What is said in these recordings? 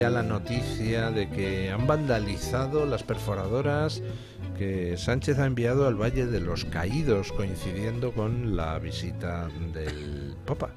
La noticia de que han vandalizado las perforadoras que Sánchez ha enviado al Valle de los Caídos, coincidiendo con la visita del Papa.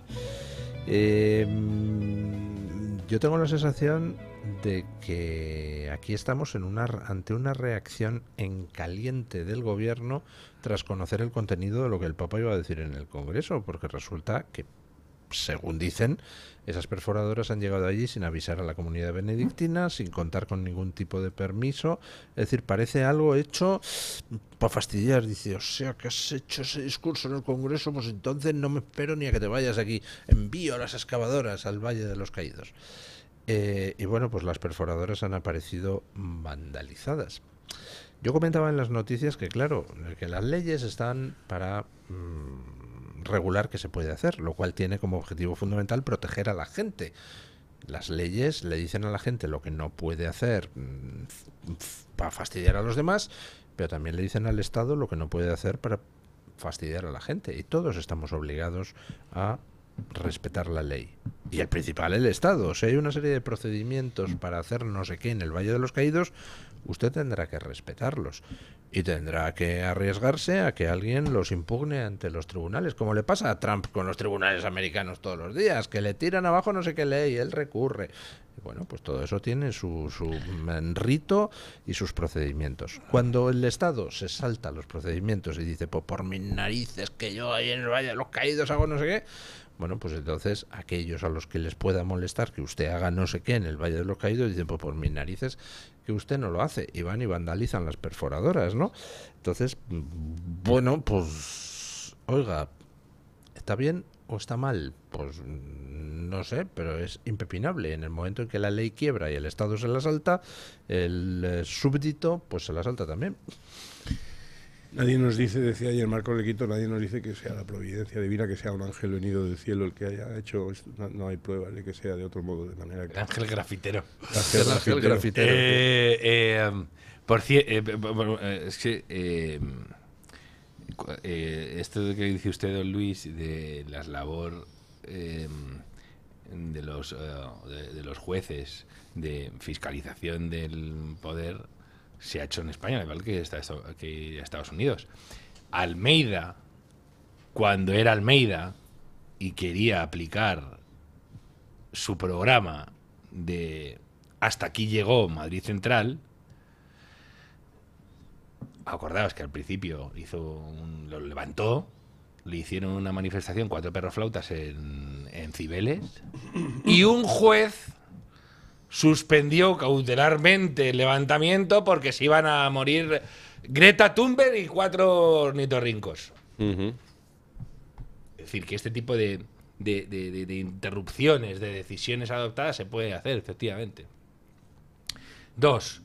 Yo tengo la sensación de que aquí estamos ante una reacción en caliente del gobierno tras conocer el contenido de lo que el Papa iba a decir en el Congreso, porque resulta que, según dicen, esas perforadoras han llegado allí sin avisar a la comunidad benedictina, sin contar con ningún tipo de permiso. Es decir, parece algo hecho para fastidiar. Dice, o sea, que has hecho ese discurso en el Congreso, pues entonces no me espero ni a que te vayas aquí. Envío a las excavadoras al Valle de los Caídos. Y bueno, pues las perforadoras han aparecido vandalizadas. Yo comentaba en las noticias que, claro, que las leyes están para regular qué se puede hacer, lo cual tiene como objetivo fundamental proteger a la gente. Las leyes le dicen a la gente lo que no puede hacer para fastidiar a los demás, pero también le dicen al Estado lo que no puede hacer para fastidiar a la gente. Y todos estamos obligados a respetar la ley. Y el principal, el Estado. Si hay una serie de procedimientos para hacer no sé qué en el Valle de los Caídos, usted tendrá que respetarlos y tendrá que arriesgarse a que alguien los impugne ante los tribunales, como le pasa a Trump con los tribunales americanos todos los días, que le tiran abajo no sé qué ley y él recurre. Y bueno, pues todo eso tiene su rito y sus procedimientos. Cuando el Estado se salta los procedimientos y dice, pues por mis narices que yo ahí en el Valle de los Caídos hago no sé qué, bueno, pues entonces aquellos a los que les pueda molestar que usted haga no sé qué en el Valle de los Caídos dicen, pues por mis narices que usted no lo hace, y van y vandalizan las perforadoras, ¿no? Entonces, bueno, pues oiga, ¿está bien o está mal? Pues no sé, pero es impepinable. En el momento en que la ley quiebra y el Estado se la salta, el súbdito pues se la salta también. Nadie nos dice, decía ayer Marco Lequito, nadie nos dice que sea la providencia divina, que sea un ángel venido del cielo el que haya hecho esto. No hay pruebas de que sea de otro modo, de manera que... El ángel grafitero. El ángel grafitero. Por cierto, es que esto de que dice usted, don Luis, de la labor de los jueces de fiscalización del poder, se ha hecho en España, igual que Estados Unidos. Almeida, cuando era Almeida y quería aplicar su programa de hasta aquí llegó Madrid Central, acordaos que al principio lo levantó, le hicieron una manifestación, 4 perroflautas en Cibeles, y un juez suspendió cautelarmente el levantamiento porque se iban a morir Greta Thunberg y 4 ornitorrincos. Es decir, que este tipo de interrupciones de decisiones adoptadas se puede hacer, efectivamente. 2.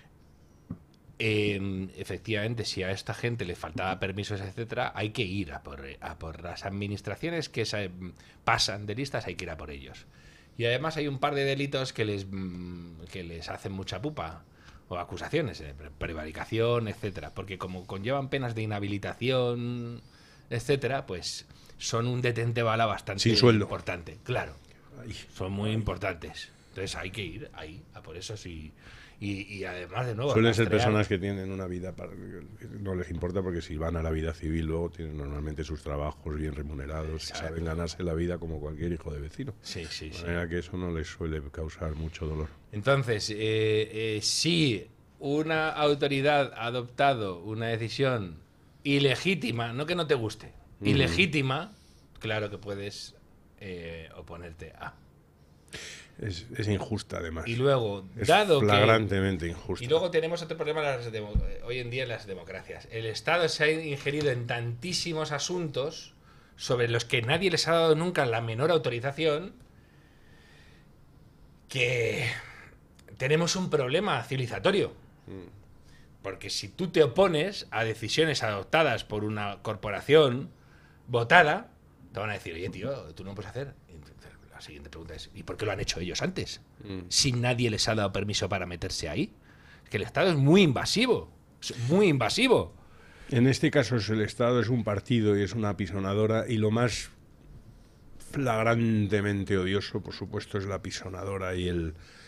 Efectivamente, si a esta gente le faltaba permisos, etcétera, hay que ir a por las administraciones que pasan de listas, hay que ir a por ellos. Y además hay un par de delitos que les hacen mucha pupa, o acusaciones, prevaricación, etcétera, porque como conllevan penas de inhabilitación, etcétera, pues son un detente bala bastante sin sueldo. Importante. Claro, son muy importantes. Entonces hay que ir ahí, a por eso sí. Y además, de nuevo, suelen ser personas que tienen una vida que no les importa, porque si van a la vida civil luego tienen normalmente sus trabajos bien remunerados. Exacto. Y saben ganarse la vida como cualquier hijo de vecino. Sí. De manera que eso no les suele causar mucho dolor. Entonces, si una autoridad ha adoptado una decisión ilegítima, no que no te guste, ilegítima, claro que puedes oponerte a... Es injusta, además. Y luego, es flagrantemente injusta. Y luego tenemos otro problema hoy en día en las democracias. El Estado se ha ingerido en tantísimos asuntos sobre los que nadie les ha dado nunca la menor autorización, que tenemos un problema civilizatorio. Porque si tú te opones a decisiones adoptadas por una corporación votada, te van a decir, oye, tío, tú no puedes hacer. La siguiente pregunta es, ¿y por qué lo han hecho ellos antes? Si nadie les ha dado permiso para meterse ahí. Es que el Estado es muy invasivo. Es muy invasivo. En este caso el Estado es un partido y es una apisonadora, y lo más flagrantemente odioso, por supuesto, es la apisonadora y